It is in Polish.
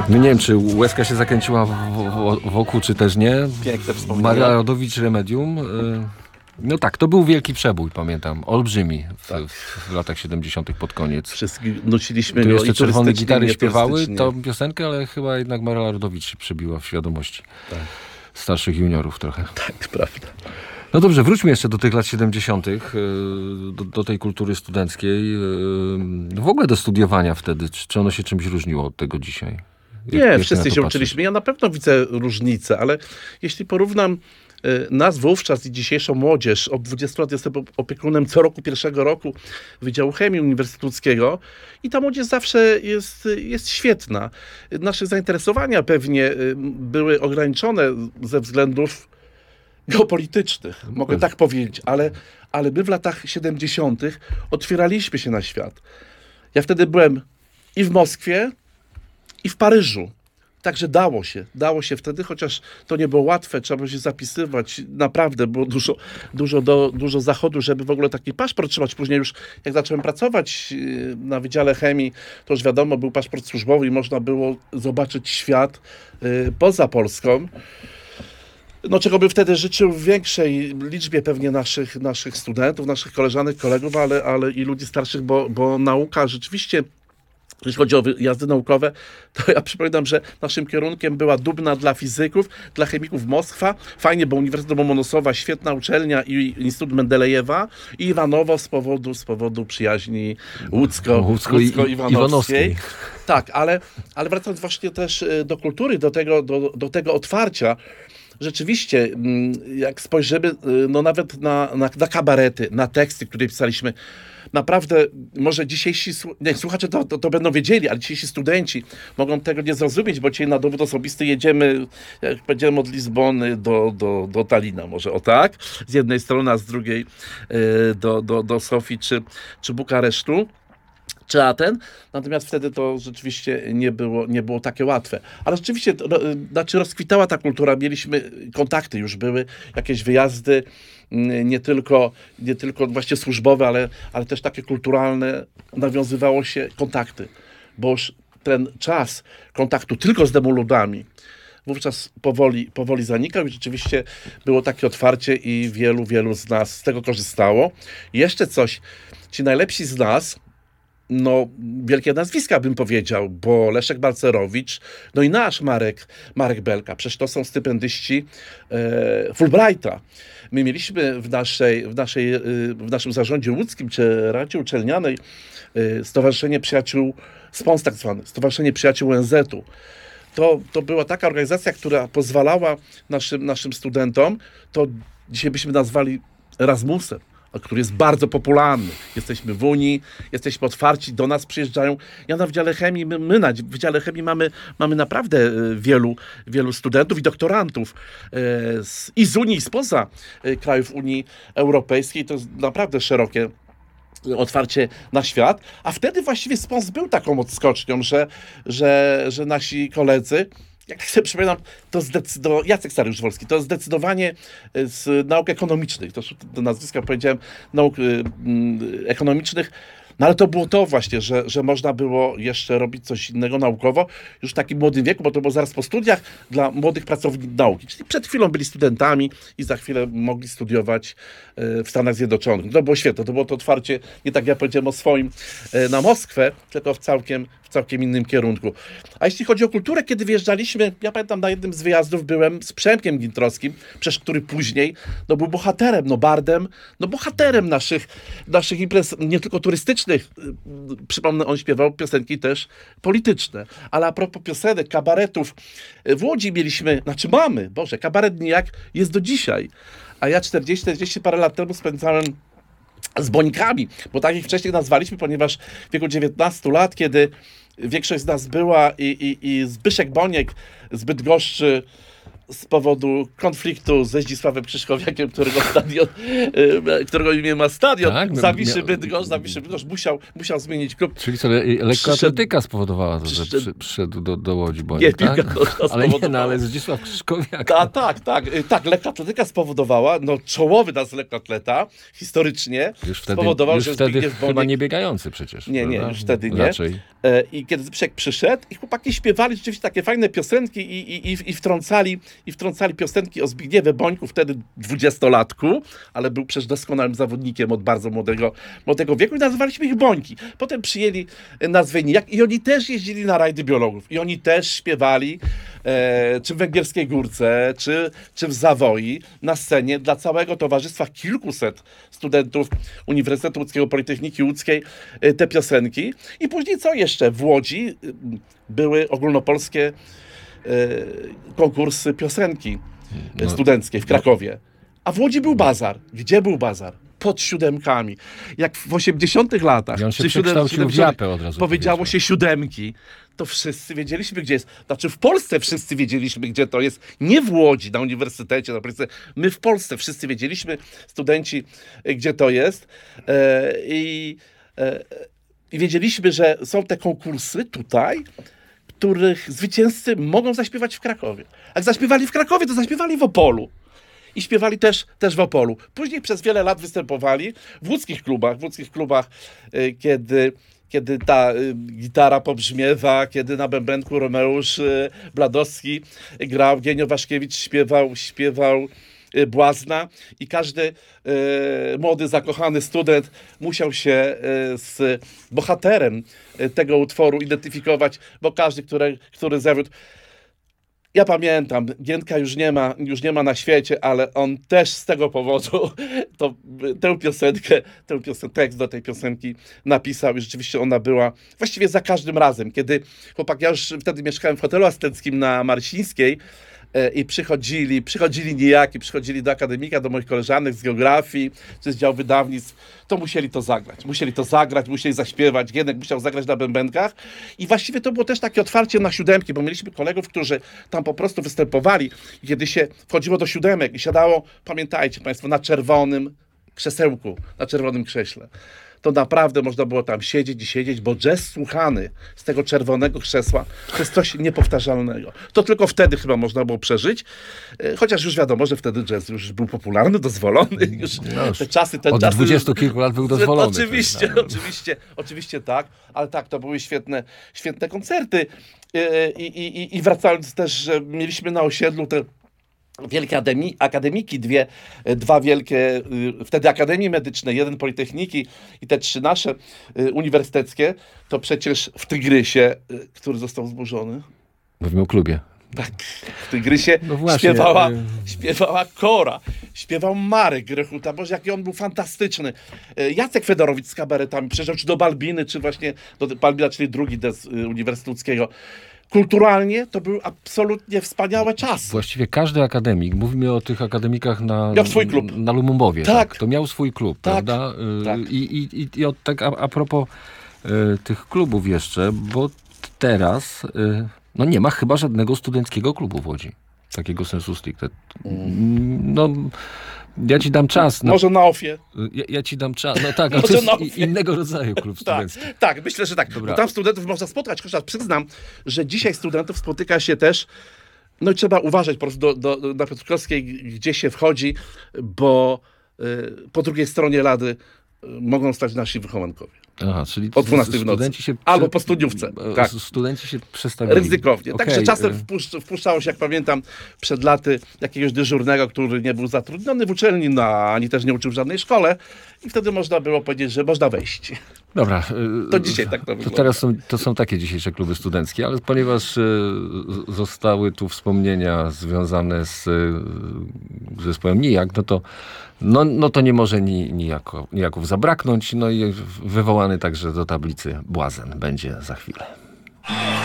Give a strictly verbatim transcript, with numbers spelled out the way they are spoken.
No nie wiem, czy łezka się zakręciła w, w, wokół, czy też nie. Piękne wspomnienia. Maria Rodowicz, Remedium. No tak, to był wielki przebój, pamiętam. Olbrzymi w, tak. w latach siedemdziesiątych pod koniec. Wszyscy nosiliśmy tu go jeszcze i czerwone gitary śpiewały turystycznie. tą piosenkę, ale chyba jednak Maria Rodowicz się przebiła w świadomości tak. starszych juniorów trochę. Tak, prawda. No dobrze, wróćmy jeszcze do tych lat siedemdziesiątych, do, do tej kultury studenckiej. W ogóle do studiowania wtedy. Czy ono się czymś różniło od tego dzisiaj? Jak, Nie, jak wszyscy się uczyliśmy. Ja na pewno widzę różnice, ale jeśli porównam nas wówczas i dzisiejszą młodzież, od dwudziestu lat jestem opiekunem co roku, pierwszego roku Wydziału Chemii Uniwersyteckiego i ta młodzież zawsze jest, jest świetna. Nasze zainteresowania pewnie były ograniczone ze względów geopolitycznych, mogę tak powiedzieć, ale, ale my w latach siedemdziesiątych otwieraliśmy się na świat. Ja wtedy byłem i w Moskwie, i w Paryżu. Także dało się, dało się wtedy, chociaż to nie było łatwe, trzeba było się zapisywać. Naprawdę było dużo, dużo, do, dużo zachodu, żeby w ogóle taki paszport trzymać. Później już jak zacząłem pracować na Wydziale Chemii, to już wiadomo, był paszport służbowy i można było zobaczyć świat poza Polską. No, czego bym wtedy życzył w większej liczbie pewnie naszych, naszych studentów, naszych koleżanek, kolegów, ale, ale i ludzi starszych, bo, bo nauka rzeczywiście, jeśli chodzi o wyjazdy naukowe, to ja przypominam, że naszym kierunkiem była Dubna dla fizyków, dla chemików Moskwa. Fajnie, bo Uniwersytet Lomonosowa, świetna uczelnia i Instytut Mendelejewa i Iwanowo z powodu, z powodu przyjaźni łódzko, Łódzko i Iwanowskiej. Tak, ale, ale wracając właśnie też do kultury, do tego, do, do tego otwarcia, rzeczywiście, jak spojrzymy no nawet na, na, na kabarety, na teksty, które pisaliśmy, naprawdę może dzisiejsi nie, słuchacze to, to, to będą wiedzieli, ale dzisiejsi studenci mogą tego nie zrozumieć, bo dzisiaj na dowód osobisty jedziemy, jak powiedziałem, od Lizbony do, do, do Talina, może o tak, z jednej strony, a z drugiej do, do, do Sofii czy, czy Bukaresztu. Czy Aten, natomiast wtedy to rzeczywiście nie było, nie było takie łatwe. Ale rzeczywiście, no, znaczy rozkwitała ta kultura, mieliśmy kontakty, już były jakieś wyjazdy, nie tylko, nie tylko właśnie służbowe, ale, ale też takie kulturalne, nawiązywało się kontakty, bo już ten czas kontaktu tylko z demoludami wówczas powoli, powoli zanikał i rzeczywiście było takie otwarcie i wielu, wielu z nas z tego korzystało. I jeszcze coś, ci najlepsi z nas, no, wielkie nazwiska bym powiedział, bo Leszek Balcerowicz, no i nasz Marek, Marek Belka, przecież to są stypendyści e, Fulbrighta. My mieliśmy w, naszej, w, naszej, w naszym zarządzie łódzkim, czy Radzie Uczelnianej, e, Stowarzyszenie Przyjaciół, SPONS tak zwane, Stowarzyszenie Przyjaciół O N Z-u. To, to była taka organizacja, która pozwalała naszym, naszym studentom, to dzisiaj byśmy nazwali Erasmusem, który jest bardzo popularny. Jesteśmy w Unii, jesteśmy otwarci, do nas przyjeżdżają. Ja na Wydziale Chemii, my, my na Wydziale Chemii mamy, mamy naprawdę wielu, wielu studentów i doktorantów e, z, i z Unii, i spoza e, krajów Unii Europejskiej. To jest naprawdę szerokie otwarcie na świat. A wtedy właściwie SPONS był taką odskocznią, że, że, że nasi koledzy, jak tak sobie przypominam, to zdecydowanie, Jacek Saryusz-Wolski, to zdecydowanie z nauk ekonomicznych, to do nazwiska powiedziałem, nauk y, y, ekonomicznych, no ale to było to właśnie, że, że można było jeszcze robić coś innego naukowo, już w takim młodym wieku, bo to było zaraz po studiach dla młodych pracowników nauki, czyli przed chwilą byli studentami i za chwilę mogli studiować w Stanach Zjednoczonych. To było świetne, to było to otwarcie, nie tak jak ja powiedziałem o swoim, na Moskwę, tylko w całkiem, w całkiem innym kierunku. A jeśli chodzi o kulturę, kiedy wyjeżdżaliśmy, ja pamiętam, na jednym z wyjazdów byłem z Przemkiem Gintrowskim, przecież który później no, był bohaterem, no bardem, no bohaterem naszych, naszych imprez, nie tylko turystycznych. Przypomnę, on śpiewał piosenki też polityczne. Ale a propos piosenek, kabaretów, w Łodzi mieliśmy, znaczy mamy, Boże, kabaret nijak jest do dzisiaj. A ja czterdzieści czterdzieści parę lat temu spędzałem z Bonikami, bo tak ich wcześniej nazwaliśmy, ponieważ w wieku dziewiętnastu lat, kiedy większość z nas była i, i, i Zbyszek Boniek z Bydgoszczy z powodu konfliktu ze Zdzisławem Krzyszkowiakiem, którego stadion, którego imię ma stadion, tak? Zawiszy mia... Bydgoszcz, Zawiszy Bydgoszcz, musiał, musiał zmienić klub. Czyli co, lekkoatletyka spowodowała to, że przy, przyszedł do, do Łodzi Boniek, nie, tak? Ale nie, no, ale Zdzisław Krzyszkowiak. Ta, tak, tak, tak, lekkoatletyka spowodowała, no czołowy nas lekkoatleta, historycznie, już wtedy, spowodował, już że wtedy Zbigniew Boniek... chyba nie biegający przecież. Nie, nie, prawda? już wtedy nie. Raczej. E, I kiedy Zbyszek przyszedł, i chłopaki śpiewali rzeczywiście takie fajne piosenki i, i, i, i, wtrącali, i wtrącali piosenki o Zbigniewie Bońku, wtedy dwudziestolatku, ale był przecież doskonałym zawodnikiem od bardzo młodego, młodego wieku i nazywaliśmy ich Bońki. Potem przyjęli nazwę Nijak i oni też jeździli na rajdy biologów i oni też śpiewali e, czy w Węgierskiej Górce, czy, czy w Zawoi na scenie dla całego towarzystwa kilkuset studentów Uniwersytetu Łódzkiego, Politechniki Łódzkiej e, te piosenki. I później co jeszcze? W Łodzi e, były ogólnopolskie e, konkursy piosenki e, No. studenckiej w Krakowie. A w Łodzi był bazar. Gdzie był bazar? Pod siódemkami. Jak w osiemdziesiątych latach, I on się czy przekształcił w siedemdziesiątych Japę od razu. powiedziało powiedzmy. się siódemki, to wszyscy wiedzieliśmy, gdzie jest. Znaczy w Polsce wszyscy wiedzieliśmy, gdzie to jest. Nie w Łodzi, na uniwersytecie, na Polsce. My w Polsce wszyscy wiedzieliśmy, studenci, gdzie to jest. E, I e, i wiedzieliśmy, że są te konkursy tutaj, których zwycięzcy mogą zaśpiewać w Krakowie. Jak zaśpiewali w Krakowie, to zaśpiewali w Opolu. I śpiewali też, też w Opolu. Później przez wiele lat występowali w łódzkich klubach, w łódzkich klubach, y, kiedy, kiedy ta y, gitara pobrzmiewa, kiedy na bębenku Romeusz y, Bladowski grał, Gienio Waszkiewicz śpiewał, śpiewał y, Błazna i każdy y, młody, zakochany student musiał się y, z bohaterem y, tego utworu identyfikować, bo każdy, który, który zawiódł. Ja pamiętam, Gienka już nie ma, już nie ma na świecie, ale on też z tego powodu to, tę piosenkę, tę piosen- tekst do tej piosenki napisał i rzeczywiście ona była właściwie za każdym razem, kiedy chłopak, ja już wtedy mieszkałem w hotelu asystenckim na Marcińskiej e, i przychodzili, przychodzili nijaki, przychodzili do akademika, do moich koleżanek z geografii, czy z dział wydawnictw, to musieli to zagrać. Musieli to zagrać, musieli zaśpiewać. Gienek musiał zagrać na bębenkach. I właściwie to było też takie otwarcie na siódemki, bo mieliśmy kolegów, którzy tam po prostu występowali. I kiedy się wchodziło do siódemek i siadało, pamiętajcie państwo, na czerwonym krzesełku, na czerwonym krześle. To naprawdę można było tam siedzieć i siedzieć, bo jazz słuchany z tego czerwonego krzesła to jest coś niepowtarzalnego. To tylko wtedy chyba można było przeżyć, e, chociaż już wiadomo, że wtedy jazz już był popularny, dozwolony, już No już te czasy, te Od czasy... dwudziestu kilku lat był dozwolony. Oczywiście, No. oczywiście, oczywiście tak, ale tak, to były świetne, świetne koncerty. E, I, i, i, i wracając też, że mieliśmy na osiedlu te wielkie akademi- akademiki, dwie, e, dwa wielkie, y, wtedy akademie medyczne, jeden politechniki i te trzy nasze y, uniwersyteckie, to przecież w Tygrysie, y, który został zburzony, W moim klubie. tak, w Tygrysie No właśnie, śpiewała, y- śpiewała Kora, śpiewał Marek Grechuta, boże jaki on był fantastyczny. Y, Jacek Fedorowicz z kabaretami przyjeżdżał czy do Balbiny, czy właśnie do Balbina, czyli drugi des y, Uniwersytetu Łódzkiego. Kulturalnie to były absolutnie wspaniałe czasy. Właściwie każdy akademik, mówimy o tych akademikach na, Miał swój klub. na Lumumbowie, Tak. tak. To miał swój klub, Tak. prawda? Y, Tak. I, i, i, i od, tak a, a propos y, tych klubów jeszcze, bo t- teraz y, no nie ma chyba żadnego studenckiego klubu w Łodzi. Takiego sensu stricte. Mm. No, ja ci dam czas. Na, Może na ofie. ja, ja ci dam czas. No tak, ale Może to jest na i- ofie. innego rodzaju klub Tak, studencki. tak, myślę, że tak. Dobra. Bo tam studentów można spotkać, chociaż przyznam, że dzisiaj studentów spotyka się też, no i trzeba uważać po prostu do, do, do, na Piotrkowskiej, gdzie się wchodzi, bo y, po drugiej stronie lady y, mogą stać nasi wychowankowie. Aha, czyli O dwunastej w nocy. studenci się Albo po studniówce, e, tak. Studenci się przestawili. Ryzykownie. Także Okej, czasem e, wpuszcz, wpuszczało się, jak pamiętam, przed laty jakiegoś dyżurnego, który nie był zatrudniony w uczelni, no, ani też nie uczył w żadnej szkole i wtedy można było powiedzieć, że można wejść. Dobra. e, To dzisiaj tak to To wygląda. teraz są, to są takie dzisiejsze kluby studenckie, ale ponieważ e, z- zostały tu wspomnienia związane z e, zespołem Nijak, no to, no, no to nie może ni, nijako, nijaków zabraknąć. No i wywołany także do tablicy Błazen będzie za chwilę.